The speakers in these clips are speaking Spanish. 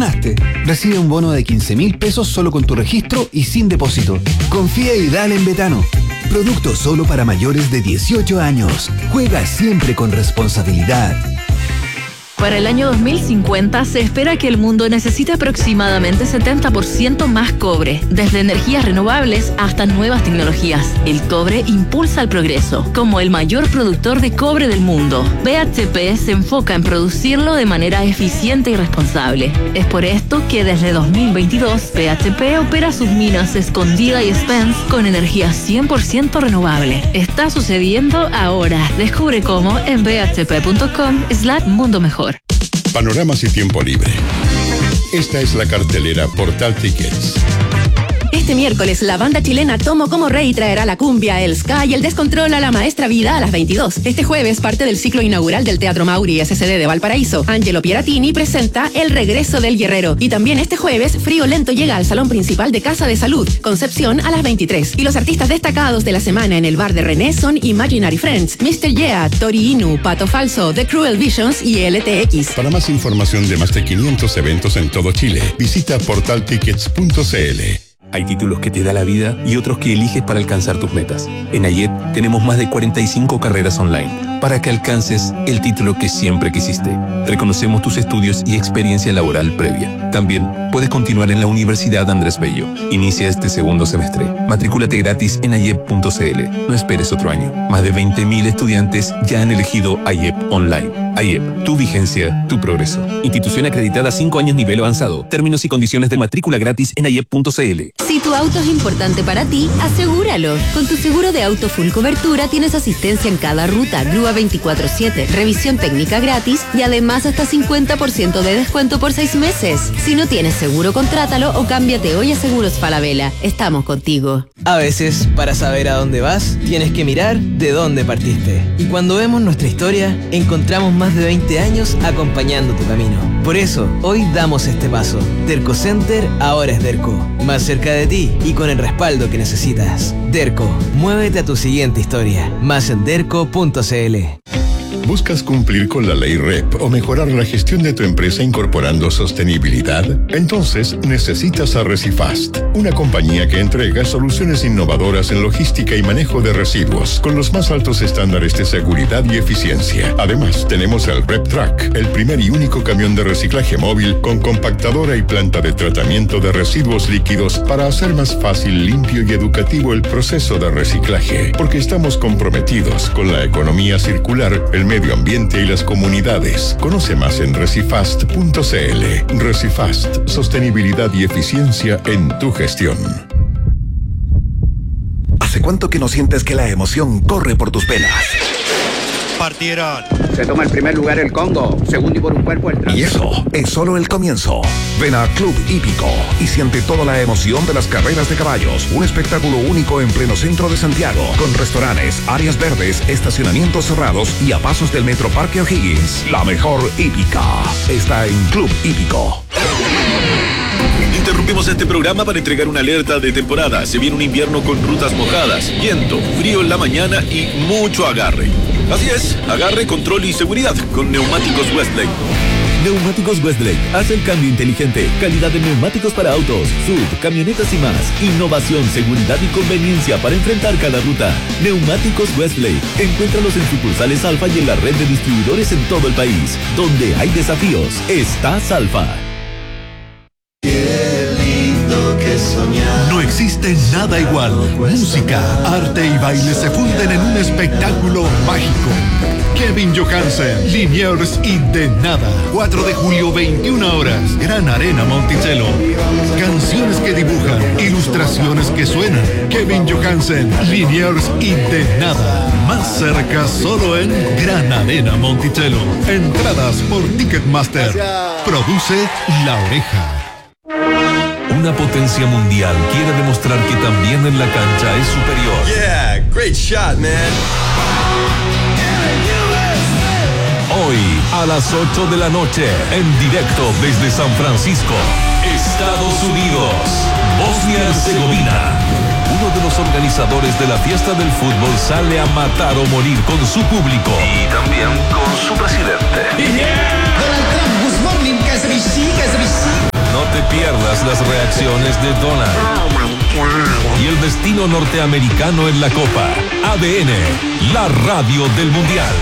ganaste. Recibe un bono de 15.000 pesos solo con tu registro y sin depósito. Confía y dale en Betano. Producto solo para mayores de 18 años. Juega siempre con responsabilidad. Para el año 2050 se espera que el mundo necesite aproximadamente 70% más cobre, desde energías renovables hasta nuevas tecnologías. El cobre impulsa el progreso. Como el mayor productor de cobre del mundo, BHP se enfoca en producirlo de manera eficiente y responsable. Es por esto que desde 2022 BHP opera sus minas Escondida y Spence con energía 100% renovable. Está sucediendo ahora. Descubre cómo en bhp.com/mundo mejor. Panoramas y tiempo libre. Esta es la cartelera Portal Tickets. Este miércoles, la banda chilena Tomo como Rey traerá la cumbia, el ska y el descontrol a la Maestra Vida a las 22. Este jueves, parte del ciclo inaugural del Teatro Mauri SCD de Valparaíso. Angelo Pieratini presenta El regreso del guerrero. Y también este jueves, Frío Lento llega al salón principal de Casa de Salud, Concepción, a las 23. Y los artistas destacados de la semana en el bar de René son Imaginary Friends, Mr. Yeah, Tori Inu, Pato Falso, The Cruel Visions y LTX. Para más información de más de 500 eventos en todo Chile, visita portaltickets.cl. Hay títulos que te da la vida y otros que eliges para alcanzar tus metas. En AYEP tenemos más de 45 carreras online para que alcances el título que siempre quisiste. Reconocemos tus estudios y experiencia laboral previa. También puedes continuar en la Universidad Andrés Bello. Inicia este segundo semestre. Matrículate gratis en ayep.cl. No esperes otro año. Más de 20.000 estudiantes ya han elegido AYEP Online. AYEP, tu vigencia, tu progreso. Institución acreditada 5 años nivel avanzado. Términos y condiciones de matrícula gratis en ayep.cl. Si tu auto es importante para ti, asegúralo. Con tu seguro de auto full cobertura tienes asistencia en cada ruta, grúa 24/7, revisión técnica gratis y además hasta 50% de descuento por 6 meses. Si no tienes seguro, contrátalo o cámbiate hoy a Seguros Falabella. Estamos contigo. A veces, para saber a dónde vas, tienes que mirar de dónde partiste. Y cuando vemos nuestra historia, encontramos más de 20 años acompañando tu camino. Por eso, hoy damos este paso. Derco Center ahora es Derco. Más cerca de ti y con el respaldo que necesitas. Derco, muévete a tu siguiente historia. Más en derco.cl. ¿Buscas cumplir con la ley REP o mejorar la gestión de tu empresa incorporando sostenibilidad? Entonces necesitas a Recifast, una compañía que entrega soluciones innovadoras en logística y manejo de residuos con los más altos estándares de seguridad y eficiencia. Además, tenemos el REP Track, el primer y único camión de reciclaje móvil con compactadora y planta de tratamiento de residuos líquidos para hacer más fácil, limpio y educativo el proceso de reciclaje. Porque estamos comprometidos con la economía circular, el medio ambiente y las comunidades. Conoce más en recifast.cl. Recifast, sostenibilidad y eficiencia en tu gestión. ¿Hace cuánto que no sientes que la emoción corre por tus venas? Partieron. Se toma el primer lugar el Congo, segundo y por un cuerpo el Trans. Y eso es solo el comienzo. Ven a Club Hípico y siente toda la emoción de las carreras de caballos. Un espectáculo único en pleno centro de Santiago, con restaurantes, áreas verdes, estacionamientos cerrados y a pasos del Metro Parque O'Higgins. La mejor hípica está en Club Hípico. Interrumpimos este programa para entregar una alerta de temporada. Se viene un invierno con rutas mojadas, viento, frío en la mañana y mucho agarre. Así es, agarre, control y seguridad con Neumáticos Westlake. Neumáticos Westlake hace el cambio inteligente. Calidad de neumáticos para autos, SUV, camionetas y más. Innovación, seguridad y conveniencia para enfrentar cada ruta. Neumáticos Westlake. Encuéntralos en sucursales Alfa y en la red de distribuidores en todo el país. Donde hay desafíos, estás Alfa. No existe nada igual. Música, arte y baile se funden en un espectáculo mágico. Kevin Johansen, Liniers y De Nada. 4 de julio, 21 horas. Gran Arena Monticello. Canciones que dibujan, ilustraciones que suenan. Kevin Johansen, Liniers y De Nada. Más cerca solo en Gran Arena Monticello. Entradas por Ticketmaster. Produce La Oreja. Una potencia mundial quiere demostrar que también en la cancha es superior. Yeah, great shot, man. Hoy, a las 8 de la noche, en directo desde San Francisco, Estados Unidos, Bosnia-Herzegovina. Uno de los organizadores de la fiesta del fútbol sale a matar o morir con su público. Y también con su presidente. Donald Trump, good morning, pierdas las reacciones de Donald y el destino norteamericano en la Copa. ADN, la radio del Mundial.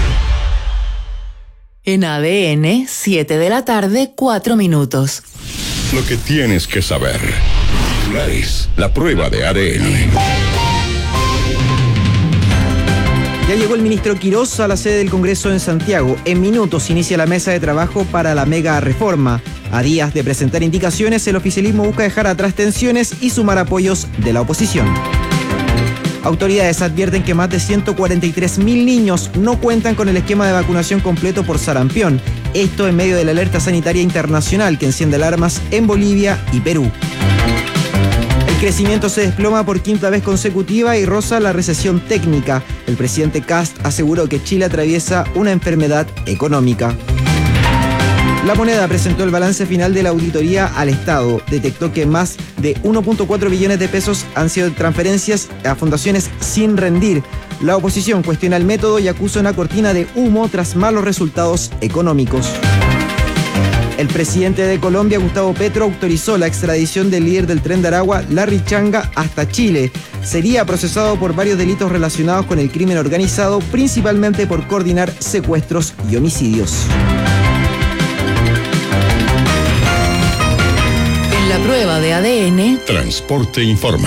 En ADN, 7 de la tarde, 4 minutos. Lo que tienes que saber. La prueba de ADN. Ya llegó el ministro Quirós a la sede del Congreso en Santiago. En minutos inicia la mesa de trabajo para la mega reforma. A días de presentar indicaciones, el oficialismo busca dejar atrás tensiones y sumar apoyos de la oposición. Autoridades advierten que más de 143.000 niños no cuentan con el esquema de vacunación completo por sarampión. Esto en medio de la alerta sanitaria internacional que enciende alarmas en Bolivia y Perú. El crecimiento se desploma por quinta vez consecutiva y roza la recesión técnica. El presidente Kast aseguró que Chile atraviesa una enfermedad económica. La Moneda presentó el balance final de la auditoría al Estado. Detectó que más de 1.4 billones de pesos han sido transferencias a fundaciones sin rendir. La oposición cuestiona el método y acusa una cortina de humo tras malos resultados económicos. El presidente de Colombia, Gustavo Petro, autorizó la extradición del líder del Tren de Aragua, Larry Changa, hasta Chile. Sería procesado por varios delitos relacionados con el crimen organizado, principalmente por coordinar secuestros y homicidios. En la prueba de ADN, Transporte informa.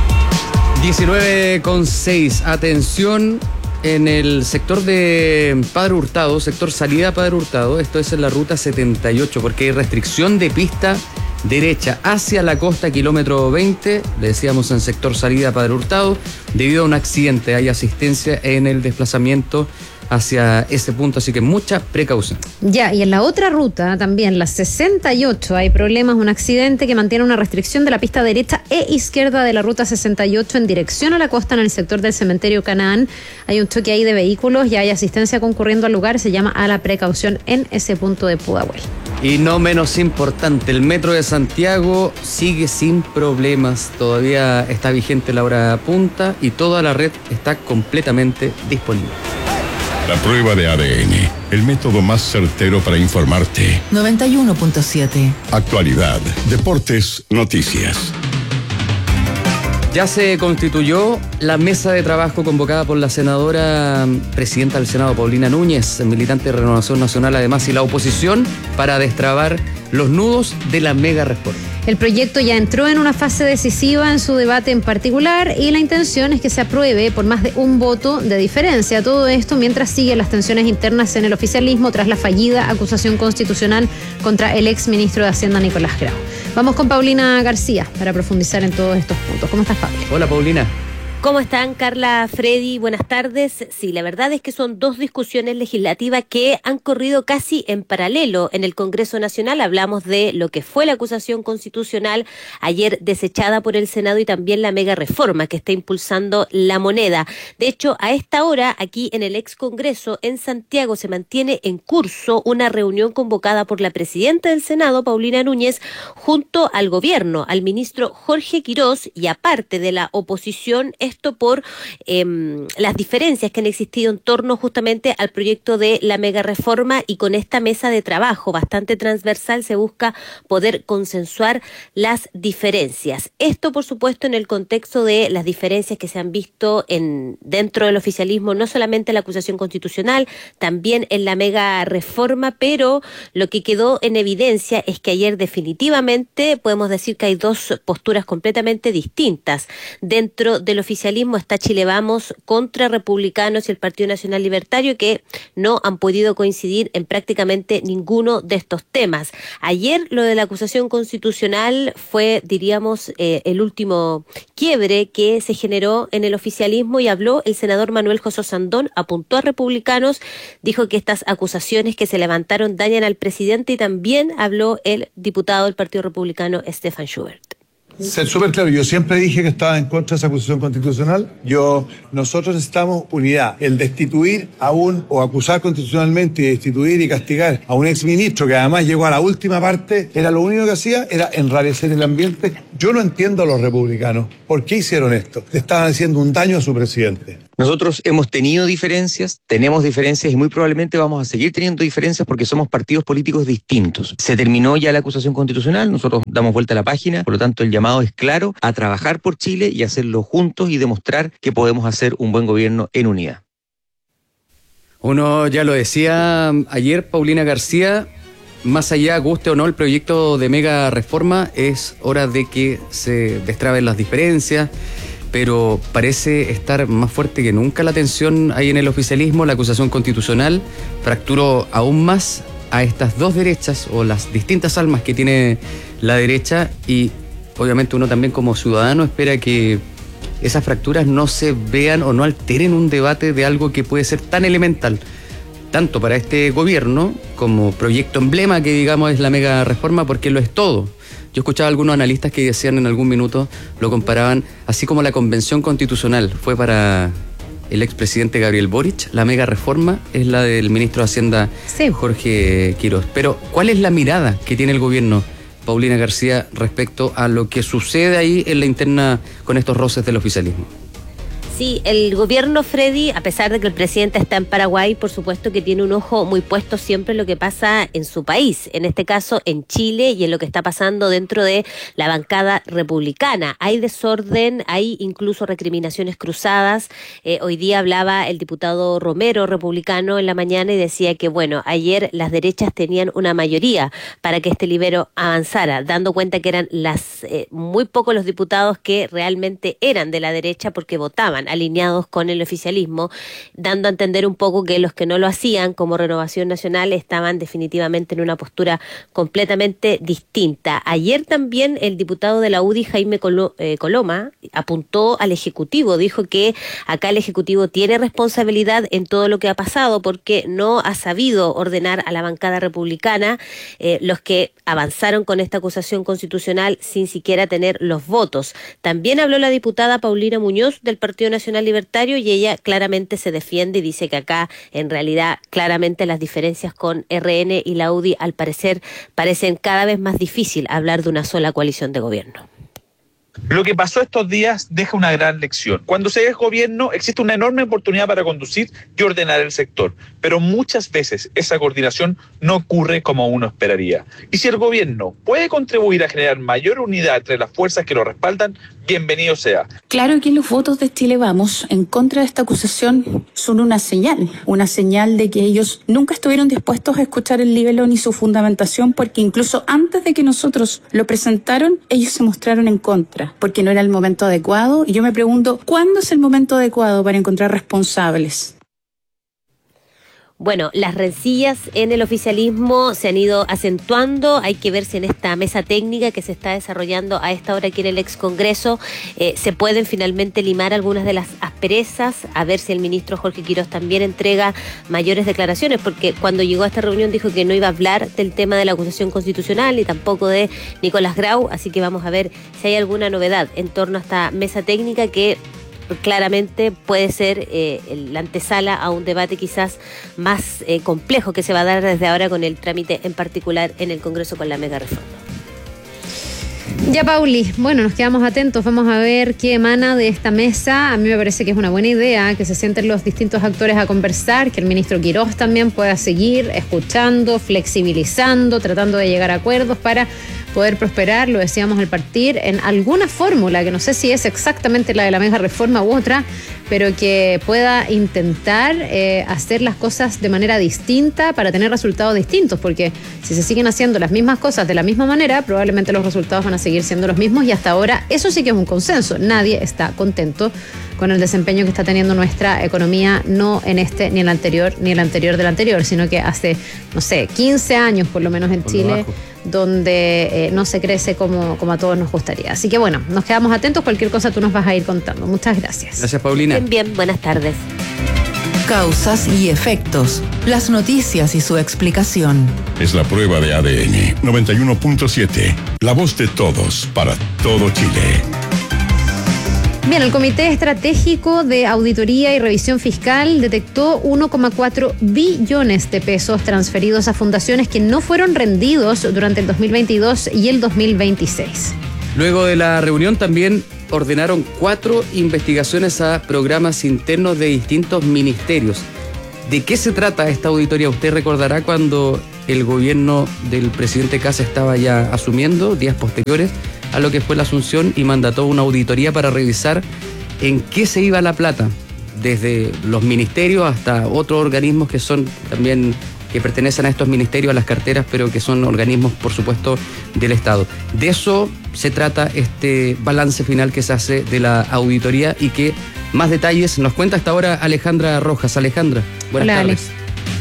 19:06. Atención en el sector de Padre Hurtado, sector salida Padre Hurtado. Esto es en la ruta 78, porque hay restricción de pista derecha hacia la costa, kilómetro 20. Le decíamos en sector salida Padre Hurtado. Debido a un accidente, hay asistencia en el desplazamiento hacia ese punto, así que mucha precaución. Ya, y en la otra ruta también, la 68, hay problemas, un accidente que mantiene una restricción de la pista derecha e izquierda de la ruta 68 en dirección a la costa en el sector del cementerio Canaán. Hay un choque ahí de vehículos, ya hay asistencia concurriendo al lugar, se llama a la precaución en ese punto de Pudahuel. Y no menos importante, el metro de Santiago sigue sin problemas, todavía está vigente la hora punta y toda la red está completamente disponible. La prueba de ADN, el método más certero para informarte. 91.7. Actualidad, deportes, noticias. Ya se constituyó la mesa de trabajo convocada por la senadora presidenta del Senado, Paulina Núñez, militante de Renovación Nacional, además, y la oposición, para destrabar los nudos de la mega reforma. El proyecto ya entró en una fase decisiva en su debate en particular y la intención es que se apruebe por más de un voto de diferencia. Todo esto mientras siguen las tensiones internas en el oficialismo tras la fallida acusación constitucional contra el ex ministro de Hacienda, Nicolás Grau. Vamos con Paulina García para profundizar en todos estos puntos. ¿Cómo estás, Pablo? Hola, Paulina. ¿Cómo están, Carla, Freddy? Buenas tardes. Sí, la verdad es que son dos discusiones legislativas que han corrido casi en paralelo en el Congreso Nacional. Hablamos de lo que fue la acusación constitucional ayer desechada por el Senado y también la mega reforma que está impulsando la Moneda. De hecho, a esta hora, aquí en el ex Congreso, en Santiago, se mantiene en curso una reunión convocada por la presidenta del Senado, Paulina Núñez, junto al gobierno, al ministro Jorge Quirós y aparte de la oposición. Esto por las diferencias que han existido en torno justamente al proyecto de la mega reforma, y con esta mesa de trabajo bastante transversal se busca poder consensuar las diferencias. Esto, por supuesto, en el contexto de las diferencias que se han visto dentro del oficialismo, no solamente en la acusación constitucional, también en la mega reforma, pero lo que quedó en evidencia es que ayer definitivamente podemos decir que hay dos posturas completamente distintas dentro del oficialismo. Está Chile Vamos contra Republicanos y el Partido Nacional Libertario, que no han podido coincidir en prácticamente ninguno de estos temas. Ayer lo de la acusación constitucional fue, diríamos, el último quiebre que se generó en el oficialismo, y habló el senador Manuel José Sandón, apuntó a Republicanos, dijo que estas acusaciones que se levantaron dañan al presidente, y también habló el diputado del Partido Republicano, Stefan Schubert. Ser súper claro, yo siempre dije que estaba en contra de esa acusación constitucional. Nosotros necesitamos unidad. El destituir o acusar constitucionalmente y destituir y castigar a un exministro que además llegó a la última parte, era lo único que hacía, era enrarecer el ambiente. Yo no entiendo a los republicanos. ¿Por qué hicieron esto? Le estaban haciendo un daño a su presidente. Nosotros hemos tenido diferencias, tenemos diferencias y muy probablemente vamos a seguir teniendo diferencias porque somos partidos políticos distintos. Se terminó ya la acusación constitucional, nosotros damos vuelta a la página, por lo tanto el llamado es claro a trabajar por Chile y hacerlo juntos y demostrar que podemos hacer un buen gobierno en unidad. Uno ya lo decía ayer, Paulina García, más allá, guste o no el proyecto de mega reforma, es hora de que se destraben las diferencias, pero parece estar más fuerte que nunca la tensión ahí en el oficialismo. La acusación constitucional fracturó aún más a estas dos derechas o las distintas almas que tiene la derecha, y obviamente uno también como ciudadano espera que esas fracturas no se vean o no alteren un debate de algo que puede ser tan elemental, tanto para este gobierno como proyecto emblema que digamos es la mega reforma, porque lo es todo. Yo escuchaba a algunos analistas que decían en algún minuto, lo comparaban, así como la convención constitucional fue para el expresidente Gabriel Boric, la mega reforma es la del ministro de Hacienda Jorge Quiroz. Pero, ¿cuál es la mirada que tiene el gobierno, Paulina García, respecto a lo que sucede ahí en la interna con estos roces del oficialismo? Sí, el gobierno, Freddy, a pesar de que el presidente está en Paraguay, por supuesto que tiene un ojo muy puesto siempre en lo que pasa en su país, en este caso en Chile, y en lo que está pasando dentro de la bancada republicana. Hay desorden, hay incluso recriminaciones cruzadas. Hoy día hablaba el diputado Romero, republicano, en la mañana y decía que, bueno, ayer las derechas tenían una mayoría para que este libero avanzara, dando cuenta que eran muy pocos los diputados que realmente eran de la derecha porque votaban alineados con el oficialismo, dando a entender un poco que los que no lo hacían, como Renovación Nacional, estaban definitivamente en una postura completamente distinta. Ayer también el diputado de la UDI, Jaime Coloma, apuntó al Ejecutivo, dijo que acá el Ejecutivo tiene responsabilidad en todo lo que ha pasado porque no ha sabido ordenar a la bancada republicana, los que avanzaron con esta acusación constitucional sin siquiera tener los votos. También habló la diputada Paulina Muñoz del Partido Nacional Libertario y ella claramente se defiende y dice que acá en realidad claramente las diferencias con RN y la UDI al parecer parecen cada vez más difícil hablar de una sola coalición de gobierno. Lo que pasó estos días deja una gran lección. Cuando se es gobierno existe una enorme oportunidad para conducir y ordenar el sector, pero muchas veces esa coordinación no ocurre como uno esperaría. Y si el gobierno puede contribuir a generar mayor unidad entre las fuerzas que lo respaldan, bienvenido sea. Claro que los votos de Chile Vamos en contra de esta acusación son una señal de que ellos nunca estuvieron dispuestos a escuchar el libelo ni su fundamentación, porque incluso antes de que nosotros lo presentaron, ellos se mostraron en contra, porque no era el momento adecuado. Y yo me pregunto, ¿cuándo es el momento adecuado para encontrar responsables? Bueno, las rencillas en el oficialismo se han ido acentuando. Hay que ver si en esta mesa técnica que se está desarrollando a esta hora aquí en el ex Congreso se pueden finalmente limar algunas de las asperezas, a ver si el ministro Jorge Quiroz también entrega mayores declaraciones, porque cuando llegó a esta reunión dijo que no iba a hablar del tema de la acusación constitucional ni tampoco de Nicolás Grau, así que vamos a ver si hay alguna novedad en torno a esta mesa técnica que claramente puede ser la antesala a un debate quizás más complejo que se va a dar desde ahora con el trámite en particular en el Congreso con la mega reforma. Ya, Pauli, bueno, nos quedamos atentos, vamos a ver qué emana de esta mesa. A mí me parece que es una buena idea que se sienten los distintos actores a conversar, que el ministro Quiroz también pueda seguir escuchando, flexibilizando, tratando de llegar a acuerdos para poder prosperar, lo decíamos al partir, en alguna fórmula, que no sé si es exactamente la de la mega reforma u otra, pero que pueda intentar hacer las cosas de manera distinta para tener resultados distintos, porque si se siguen haciendo las mismas cosas de la misma manera, probablemente los resultados van a seguir siendo los mismos, y hasta ahora eso sí que es un consenso. Nadie está contento con el desempeño que está teniendo nuestra economía, no en este, ni el anterior, ni el anterior del anterior, sino que hace, no sé, 15 años por lo menos en Chile, donde no se crece como a todos nos gustaría. Así que bueno, nos quedamos atentos, cualquier cosa tú nos vas a ir contando. Muchas gracias. Gracias, Paulina. Bien, buenas tardes. Causas y efectos, las noticias y su explicación. Es la prueba de ADN 91.7, la voz de todos para todo Chile. Bien, el Comité Estratégico de Auditoría y Revisión Fiscal detectó 1,4 billones de pesos transferidos a fundaciones que no fueron rendidos durante el 2022 y el 2026. Luego de la reunión también ordenaron 4 investigaciones a programas internos de distintos ministerios. ¿De qué se trata esta auditoría? Usted recordará cuando el gobierno del presidente Kast estaba ya asumiendo, días posteriores a lo que fue la asunción, y mandató una auditoría para revisar en qué se iba la plata, desde los ministerios hasta otros organismos que son también, que pertenecen a estos ministerios, a las carteras, pero que son organismos, por supuesto, del Estado. De eso se trata este balance final que se hace de la auditoría, y que más detalles nos cuenta hasta ahora Alejandra Rojas. Alejandra, buenas tardes. Alex.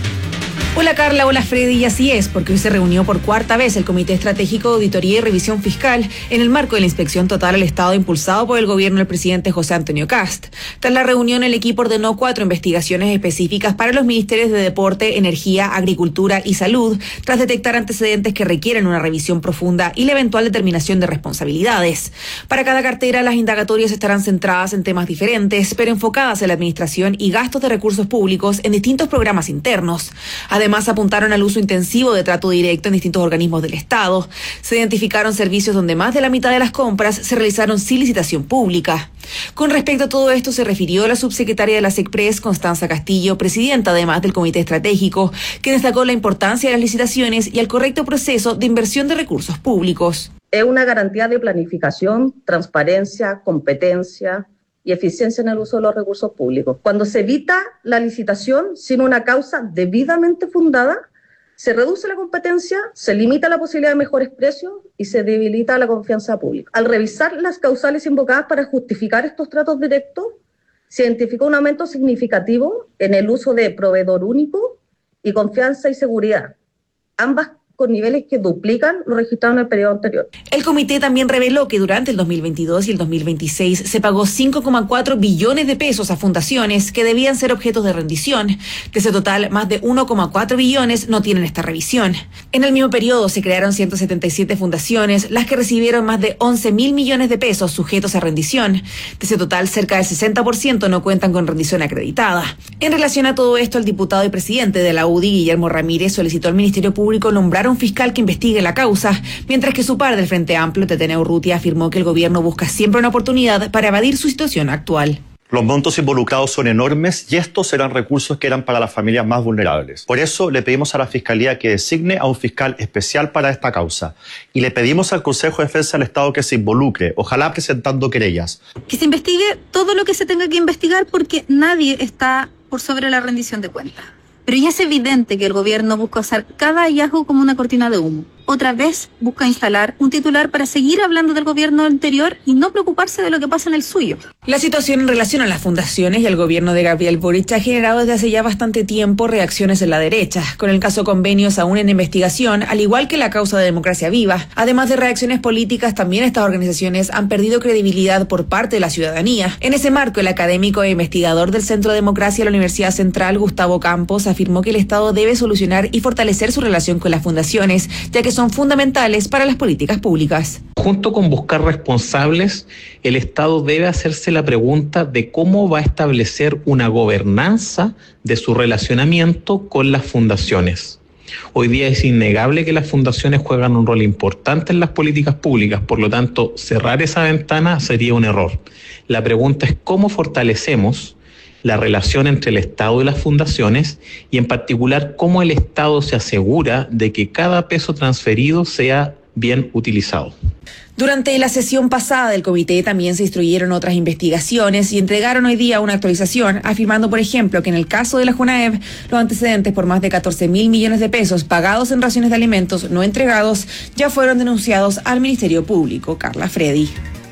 Hola Carla, hola Freddy, y así es, porque hoy se reunió por cuarta vez el Comité Estratégico de Auditoría y Revisión Fiscal en el marco de la inspección total al Estado impulsado por el gobierno del presidente José Antonio Kast. Tras la reunión, el equipo ordenó 4 investigaciones específicas para los ministerios de Deporte, Energía, Agricultura y Salud, tras detectar antecedentes que requieren una revisión profunda y la eventual determinación de responsabilidades. Para cada cartera, las indagatorias estarán centradas en temas diferentes, pero enfocadas en la administración y gastos de recursos públicos en distintos programas internos. Además, apuntaron al uso intensivo de trato directo en distintos organismos del Estado. Se identificaron servicios donde más de la mitad de las compras se realizaron sin licitación pública. Con respecto a todo esto, se refirió la subsecretaria de la SECPRES, Constanza Castillo, presidenta además del Comité Estratégico, que destacó la importancia de las licitaciones y el correcto proceso de inversión de recursos públicos. Es una garantía de planificación, transparencia, competencia y eficiencia en el uso de los recursos públicos. Cuando se evita la licitación sin una causa debidamente fundada, se reduce la competencia, se limita la posibilidad de mejores precios y se debilita la confianza pública. Al revisar las causales invocadas para justificar estos tratos directos, se identificó un aumento significativo en el uso de proveedor único y confianza y seguridad, ambas con niveles que duplican lo registrado en el periodo anterior. El comité también reveló que durante el 2022 y el 2026 se pagó 5,4 billones de pesos a fundaciones que debían ser objetos de rendición. De ese total, más de 1,4 billones no tienen esta revisión. En el mismo periodo se crearon 177 fundaciones, las que recibieron más de 11.000 millones de pesos sujetos a rendición. De ese total, cerca del 60% no cuentan con rendición acreditada. En relación a todo esto, el diputado y presidente de la UDI, Guillermo Ramírez, solicitó al Ministerio Público nombrar un fiscal que investigue la causa, mientras que su par del Frente Amplio, Tetene Urrutia, afirmó que el gobierno busca siempre una oportunidad para evadir su situación actual. Los montos involucrados son enormes y estos serán recursos que eran para las familias más vulnerables. Por eso le pedimos a la Fiscalía que designe a un fiscal especial para esta causa. Y le pedimos al Consejo de Defensa del Estado que se involucre, ojalá presentando querellas. Que se investigue todo lo que se tenga que investigar, porque nadie está por sobre la rendición de cuentas. Pero ya es evidente que el gobierno busca usar cada hallazgo como una cortina de humo. Otra vez busca instalar un titular para seguir hablando del gobierno anterior y no preocuparse de lo que pasa en el suyo. La situación en relación a las fundaciones y al gobierno de Gabriel Boric ha generado desde hace ya bastante tiempo reacciones en la derecha, con el caso Convenios aún en investigación, al igual que la causa de Democracia Viva. Además de reacciones políticas, también estas organizaciones han perdido credibilidad por parte de la ciudadanía. En ese marco, el académico e investigador del Centro de Democracia de la Universidad Central, Gustavo Campos, afirmó que el Estado debe solucionar y fortalecer su relación con las fundaciones, ya que son fundamentales para las políticas públicas. Junto con buscar responsables, el Estado debe hacerse la pregunta de cómo va a establecer una gobernanza de su relacionamiento con las fundaciones. Hoy día es innegable que las fundaciones juegan un rol importante en las políticas públicas, por lo tanto, cerrar esa ventana sería un error. La pregunta es cómo fortalecemos la relación entre el Estado y las fundaciones y en particular cómo el Estado se asegura de que cada peso transferido sea bien utilizado. Durante la sesión pasada del comité también se instruyeron otras investigaciones y entregaron hoy día una actualización afirmando, por ejemplo, que en el caso de la JUNAEV los antecedentes por más de 14.000 millones de pesos pagados en raciones de alimentos no entregados ya fueron denunciados al Ministerio Público. Carla Freddy.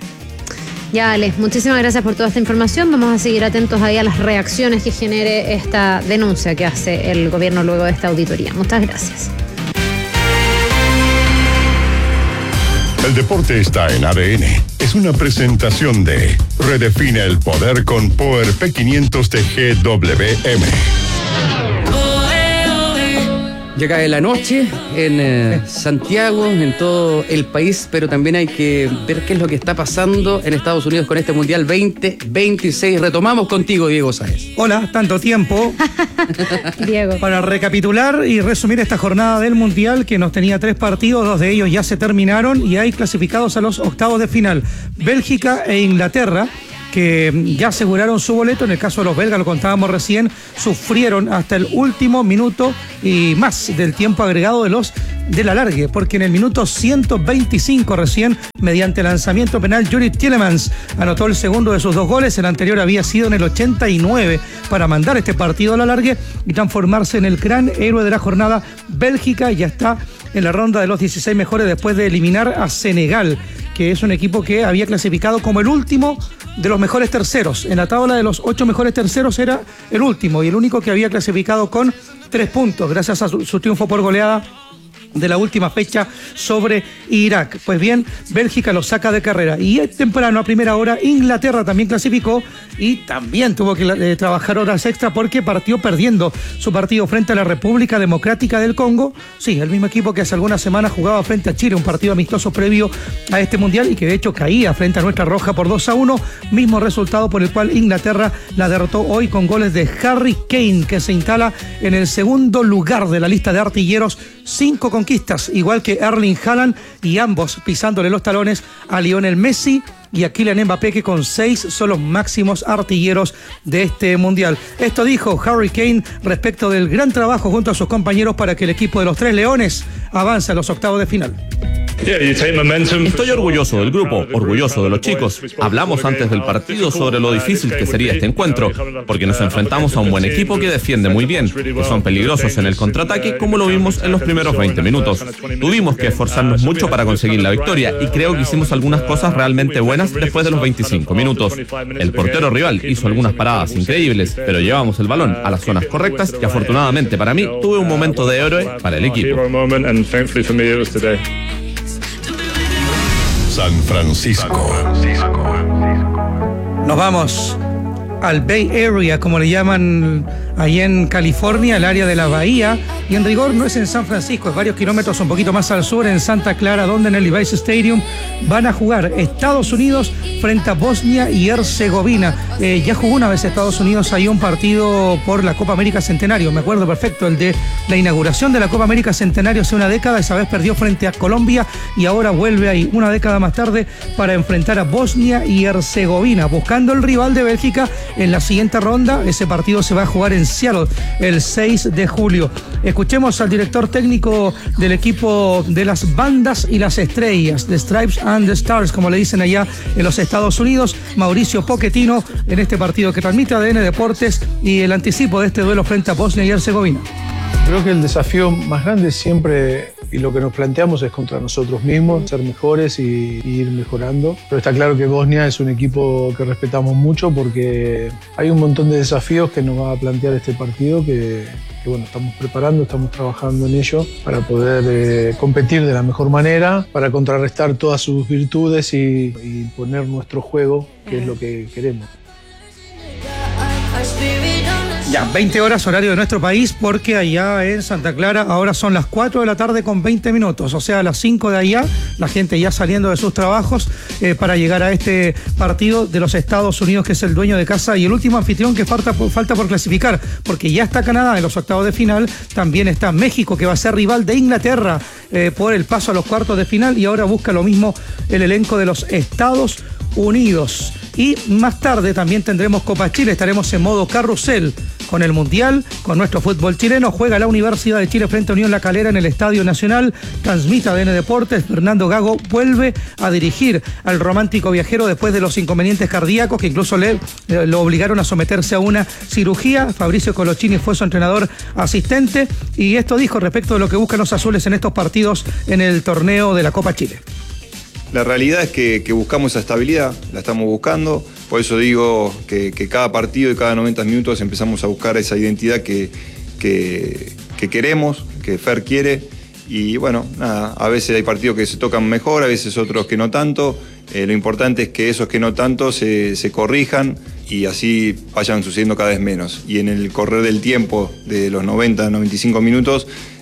Ya, Ale, muchísimas gracias por toda esta información. Vamos a seguir atentos ahí a las reacciones que genere esta denuncia que hace el gobierno luego de esta auditoría. Muchas gracias. El deporte está en ADN. Es una presentación de Redefine el poder con Power P500 de GWM. Ya cae la noche en Santiago, en todo el país, pero también hay que ver qué es lo que está pasando en Estados Unidos con este Mundial 2026. Retomamos contigo, Diego Sáez. Hola, tanto tiempo. Diego. Para recapitular y resumir esta jornada del Mundial, que nos tenía 3 partidos, 2 de ellos ya se terminaron y hay clasificados a los octavos de final. Bélgica e Inglaterra, que ya aseguraron su boleto. En el caso de los belgas, lo contábamos recién, sufrieron hasta el último minuto y más del tiempo agregado del alargue, porque en el minuto 125 recién, mediante lanzamiento penal, Yuri Tielemans anotó el segundo de sus 2 goles. El anterior había sido en el 89 para mandar este partido al alargue y transformarse en el gran héroe de la jornada. Bélgica ya está en la ronda de los 16 mejores después de eliminar a Senegal, que es un equipo que había clasificado como el último de los mejores terceros. En la tabla de los 8 mejores terceros era el último y el único que había clasificado con 3 puntos, gracias a su triunfo por goleada de la última fecha sobre Irak. Pues bien, Bélgica lo saca de carrera. Y temprano, a primera hora, Inglaterra también clasificó y también tuvo que trabajar horas extra porque partió perdiendo su partido frente a la República Democrática del Congo. Sí, el mismo equipo que hace algunas semanas jugaba frente a Chile, un partido amistoso previo a este Mundial y que de hecho caía frente a nuestra Roja por 2-1. Mismo resultado por el cual Inglaterra la derrotó hoy con goles de Harry Kane, que se instala en el segundo lugar de la lista de artilleros. 5 conquistas, igual que Erling Haaland, y ambos pisándole los talones a Lionel Messi y a Kylian Mbappé, que con 6 son los máximos artilleros de este Mundial. Esto dijo Harry Kane respecto del gran trabajo junto a sus compañeros para que el equipo de los Tres Leones avance a los octavos de final. Estoy orgulloso del grupo, orgulloso de los chicos. Hablamos antes del partido sobre lo difícil que sería este encuentro, porque nos enfrentamos a un buen equipo que defiende muy bien, que son peligrosos en el contraataque, como lo vimos en los primeros 20 minutos. Tuvimos que esforzarnos mucho para conseguir la victoria y creo que hicimos algunas cosas realmente buenas después de los 25 minutos. El portero rival hizo algunas paradas increíbles, pero llevamos el balón a las zonas correctas y afortunadamente para mí tuve un momento de héroe para el equipo. San Francisco. Nos vamos al Bay Area, como le llaman ahí en California, el área de la bahía, y en rigor no es en San Francisco, es varios kilómetros un poquito más al sur, en Santa Clara, donde en el Levi's Stadium van a jugar Estados Unidos frente a Bosnia y Herzegovina. Ya jugó una vez Estados Unidos ahí un partido por la Copa América Centenario, me acuerdo perfecto, el de la inauguración de la Copa América Centenario hace una década. Esa vez perdió frente a Colombia y ahora vuelve ahí una década más tarde para enfrentar a Bosnia y Herzegovina, buscando el rival de Bélgica en la siguiente ronda. Ese partido se va a jugar en Seattle el 6 de julio. Escuchemos al director técnico del equipo de las bandas y las estrellas, The Stripes and the Stars, como le dicen allá en los Estados Unidos, Mauricio Pochettino, en este partido que transmite ADN Deportes y el anticipo de este duelo frente a Bosnia y Herzegovina. Creo que el desafío más grande siempre, y lo que nos planteamos, es contra nosotros mismos, ser mejores y ir mejorando. Pero está claro que Bosnia es un equipo que respetamos mucho porque hay un montón de desafíos que nos va a plantear este partido que bueno, estamos preparando, estamos trabajando en ello para poder competir de la mejor manera, para contrarrestar todas sus virtudes y poner nuestro juego, que es lo que queremos. Ya, 20 horas horario de nuestro país, porque allá en Santa Clara ahora son las 4 de la tarde con 20 minutos, o sea, a las 5 de allá, la gente ya saliendo de sus trabajos para llegar a este partido de los Estados Unidos, que es el dueño de casa y el último anfitrión que falta por clasificar, porque ya está Canadá en los octavos de final, también está México, que va a ser rival de Inglaterra por el paso a los cuartos de final, y ahora busca lo mismo el elenco de los Estados Unidos. Y más tarde también tendremos Copa Chile, estaremos en modo carrusel con el Mundial, con nuestro fútbol chileno. Juega la Universidad de Chile frente a Unión La Calera en el Estadio Nacional. Transmite ADN Deportes. Fernando Gago vuelve a dirigir al romántico viajero después de los inconvenientes cardíacos que incluso lo obligaron a someterse a una cirugía. Fabricio Colochini fue su entrenador asistente y esto dijo respecto de lo que buscan los azules en estos partidos en el torneo de la Copa Chile. La realidad es que buscamos esa estabilidad, la estamos buscando, por eso digo que cada partido y cada 90 minutos empezamos a buscar esa identidad que queremos, que Fer quiere, y bueno, nada, a veces hay partidos que se tocan mejor, a veces otros que no tanto, lo importante es que esos que no tanto se corrijan y así vayan sucediendo cada vez menos, y en el correr del tiempo de los 90, 95 minutos,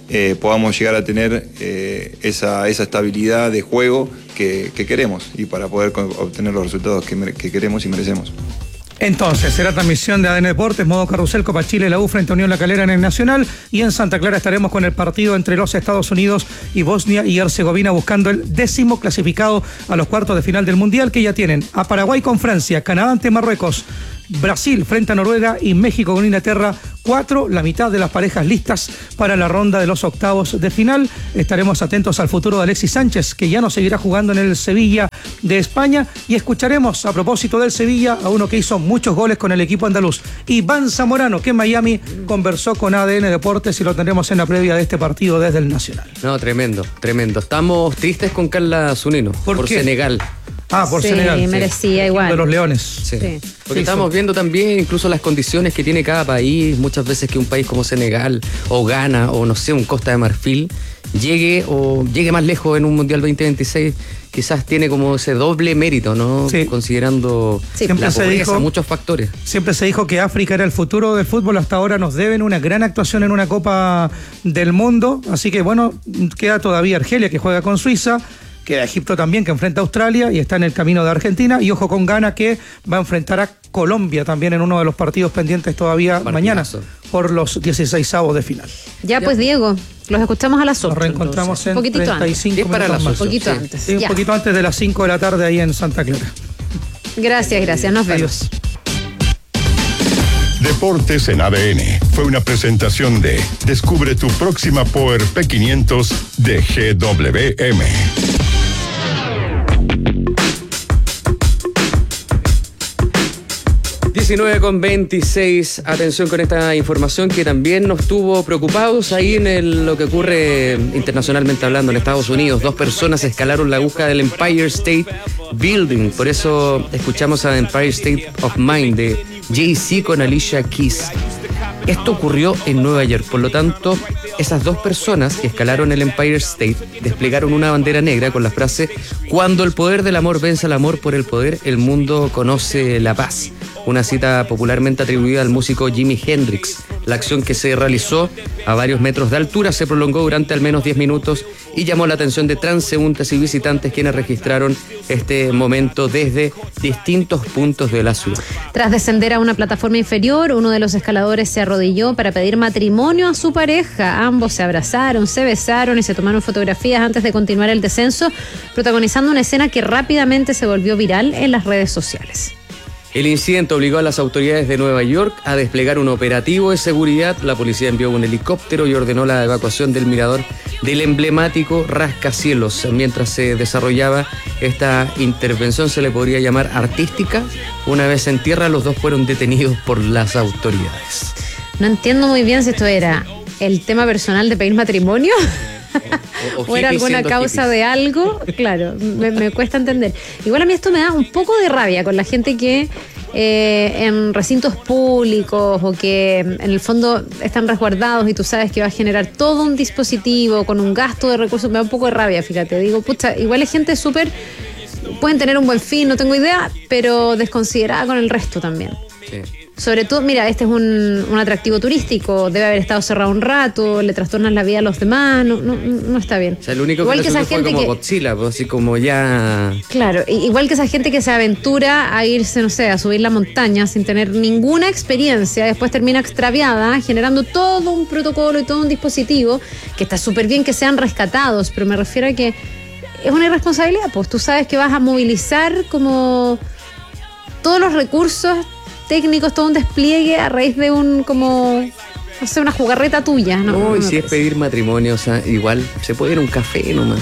podamos llegar a tener esa estabilidad de juego que queremos y para poder obtener los resultados que queremos y merecemos. Entonces, será transmisión de ADN Deportes, modo carrusel, Copa Chile, la U frente a Unión La Calera en el Nacional, y en Santa Clara estaremos con el partido entre los Estados Unidos y Bosnia y Herzegovina, buscando el 10º clasificado a los cuartos de final del Mundial, que ya tienen a Paraguay con Francia, Canadá ante Marruecos, Brasil frente a Noruega y México con Inglaterra. 4, la mitad de las parejas listas para la ronda de los octavos de final. Estaremos atentos al futuro de Alexis Sánchez, que ya no seguirá jugando en el Sevilla de España, y escucharemos a propósito del Sevilla a uno que hizo muchos goles con el equipo andaluz, Iván Zamorano, que en Miami conversó con ADN Deportes, y lo tendremos en la previa de este partido desde el Nacional. No, tremendo. Estamos tristes con Carla Zunino por Senegal. Por Senegal. Sí, merecía igual. De los Leones. Sí. Porque estamos viendo también incluso las condiciones que tiene cada país. Muchas veces que un país como Senegal o Ghana o no sé, un Costa de Marfil llegue más lejos en un Mundial 2026, quizás tiene como ese doble mérito, ¿no? Sí. Considerando la pobreza, muchos factores. Siempre se dijo que África era el futuro del fútbol. Hasta ahora nos deben una gran actuación en una Copa del Mundo. Así que bueno, queda todavía Argelia, que juega con Suiza. Queda Egipto también, que enfrenta a Australia y está en el camino de Argentina. Y ojo con Ghana, que va a enfrentar a Colombia también en uno de los partidos pendientes todavía mañana por los 16avos de final. Ya pues, Diego, los escuchamos a las 8. Nos reencontramos en 35 para minutos las 8. Un poquito antes. Sí, un poquito antes de las 5 de la tarde ahí en Santa Clara. Gracias. Nos vemos. Deportes en ADN fue una presentación de Descubre tu próxima Power P500 de GWM. 19:26. Atención con esta información que también nos tuvo preocupados ahí en lo que ocurre internacionalmente hablando en Estados Unidos. 2 personas escalaron la aguja del Empire State Building. Por eso escuchamos a Empire State of Mind de Jay-Z con Alicia Keys. Esto ocurrió en Nueva York, por lo tanto, esas 2 personas que escalaron el Empire State desplegaron una bandera negra con la frase: cuando el poder del amor vence al amor por el poder, el mundo conoce la paz. Una cita popularmente atribuida al músico Jimi Hendrix. La acción, que se realizó a varios metros de altura, se prolongó durante al menos 10 minutos y llamó la atención de transeúntes y visitantes, quienes registraron este momento desde distintos puntos de la ciudad. Tras descender a una plataforma inferior, uno de los escaladores se arrodilló para pedir matrimonio a su pareja. Ambos se abrazaron, se besaron y se tomaron fotografías antes de continuar el descenso, protagonizando una escena que rápidamente se volvió viral en las redes sociales. El incidente obligó a las autoridades de Nueva York a desplegar un operativo de seguridad. La policía envió un helicóptero y ordenó la evacuación del mirador del emblemático rascacielos. Mientras se desarrollaba esta intervención, se le podría llamar artística. Una vez en tierra, los 2 fueron detenidos por las autoridades. No entiendo muy bien si esto era el tema personal de pedir matrimonio o era alguna causa de algo. Claro, me cuesta entender. Igual a mí esto me da un poco de rabia con la gente que en recintos públicos o que en el fondo están resguardados y tú sabes que va a generar todo un dispositivo con un gasto de recursos. Me da un poco de rabia, fíjate. Digo, pucha, igual es gente súper, pueden tener un buen fin, no tengo idea, pero desconsiderada con el resto también. Sí. Sobre todo, mira, este es un atractivo turístico, debe haber estado cerrado un rato, le trastornas la vida a los demás, no está bien. O sea, el único igual que esa gente fue como Godzilla, pues, así como ya... Claro, igual que esa gente que se aventura a irse, no sé, a subir la montaña sin tener ninguna experiencia, después termina extraviada, generando todo un protocolo y todo un dispositivo, que está súper bien que sean rescatados, pero me refiero a que es una irresponsabilidad, pues tú sabes que vas a movilizar como todos los recursos técnicos, todo un despliegue a raíz de no sé, una jugarreta tuya, ¿no? Y si es pedir matrimonio, o sea, igual se puede ir a un café nomás.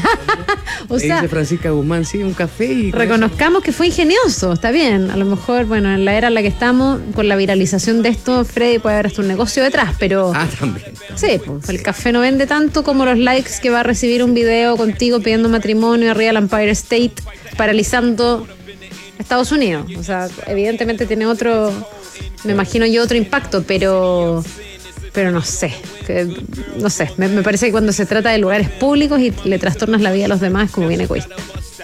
O sea, dice Francisca Guzmán, sí, un café y... Reconozcamos que fue ingenioso, está bien. A lo mejor, bueno, en la era en la que estamos, con la viralización de esto, Freddy, puede haber hasta un negocio detrás, pero... También. Sí, pues el café no vende tanto como los likes que va a recibir un video contigo pidiendo matrimonio arriba del Empire State, paralizando Estados Unidos. O sea, evidentemente tiene otro, me imagino yo, otro impacto, pero no sé, me parece que cuando se trata de lugares públicos y le trastornas la vida a los demás es como bien egoísta.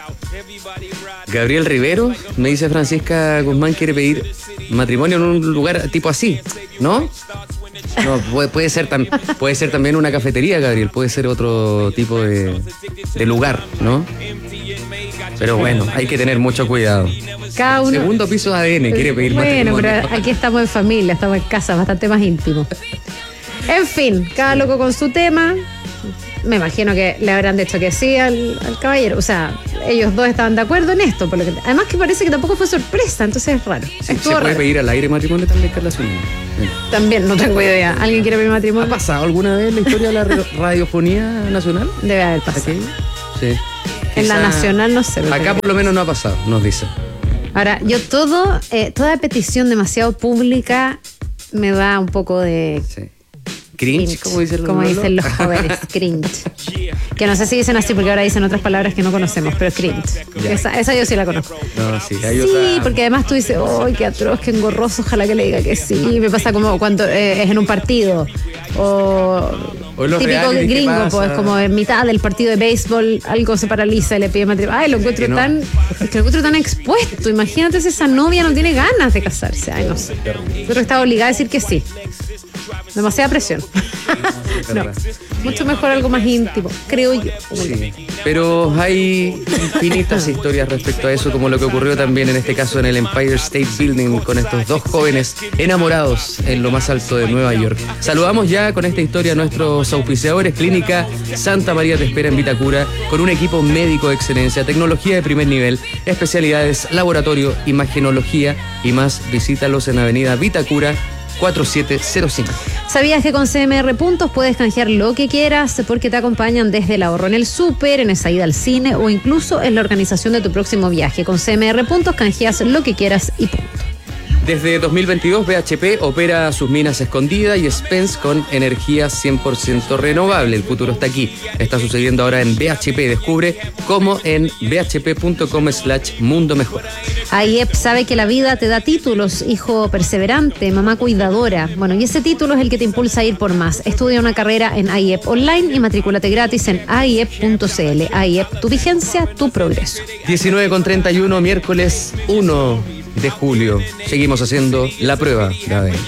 Gabriel Rivero, me dice Francisca Guzmán, quiere pedir matrimonio en un lugar tipo así, ¿no? No, puede ser también una cafetería, Gabriel. Puede ser otro tipo de lugar, ¿no? Pero bueno, hay que tener mucho cuidado. Cada uno... Segundo piso de ADN, quiere pedir matrimonio. Bueno, pero aquí estamos en familia, estamos en casa, bastante más íntimo. En fin, cada loco con su tema. Me imagino que le habrán dicho que sí al caballero. O sea, ellos dos estaban de acuerdo en esto. Además que parece que tampoco fue sorpresa, entonces es raro. Sí, ¿se puede pedir al aire matrimonio también, Carla Zúñiga? También, no tengo idea. ¿Alguien quiere pedir matrimonio? ¿Ha pasado alguna vez en la historia de la radiofonía nacional? Debe haber pasado. ¿Aquí? Sí. En la nacional no sé. Acá por lo menos no ha pasado, nos dicen. Ahora, yo toda petición demasiado pública me da un poco de... Sí. Cringe, como dicen los jóvenes, cringe. Que no sé si dicen así porque ahora dicen otras palabras que no conocemos, pero cringe. Esa yo sí la conozco. No, sí, porque además tú dices, ¡ay, qué atroz, qué engorroso! Ojalá que le diga que sí. Me pasa como cuando es en un partido. O típico gringo, pues como en mitad del partido de béisbol algo se paraliza y le pide matrimonio. Ay, lo encuentro tan expuesto. Imagínate si esa novia no tiene ganas de casarse. Ay, no sé. Creo que está obligada a decir que sí. Demasiada presión. No, mucho mejor algo más íntimo, creo yo. Sí, pero hay infinitas historias respecto a eso, como lo que ocurrió también en este caso en el Empire State Building con estos dos jóvenes enamorados en lo más alto de Nueva York. Saludamos ya con esta historia a nuestros auspiciadores. Clínica Santa María te espera en Vitacura con un equipo médico de excelencia, tecnología de primer nivel, especialidades, laboratorio, imagenología y más. Visítalos en Avenida Vitacura 4705. ¿Sabías que con CMR Puntos puedes canjear lo que quieras porque te acompañan desde el ahorro en el súper, en esa ida al cine o incluso en la organización de tu próximo viaje? Con CMR Puntos canjeas lo que quieras y punto. Desde 2022, BHP opera sus minas escondidas y Spence con energía 100% renovable. El futuro está aquí. Está sucediendo ahora en BHP. Descubre cómo en bhp.com/mundo mejor. AIEP sabe que la vida te da títulos, hijo perseverante, mamá cuidadora. Bueno, y ese título es el que te impulsa a ir por más. Estudia una carrera en AIEP online y matricúlate gratis en aiep.cl. AIEP, tu vigencia, tu progreso. 19:31, miércoles 1 de julio. Seguimos haciendo la prueba de ADN.